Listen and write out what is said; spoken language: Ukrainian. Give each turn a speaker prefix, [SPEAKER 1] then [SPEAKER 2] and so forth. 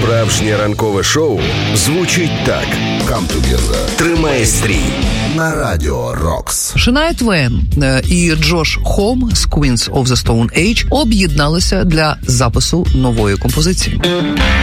[SPEAKER 1] Справжнє ранкове шоу звучить так.
[SPEAKER 2] Come together.
[SPEAKER 1] Тримай стрій.
[SPEAKER 2] На Радіо Рокс.
[SPEAKER 3] Шania Твен і Джош Хом з Queens of the Stone Age об'єдналися для запису нової композиції.